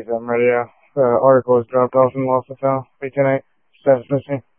37 radio. The article was dropped off in Los Angeles tonight. Status missing.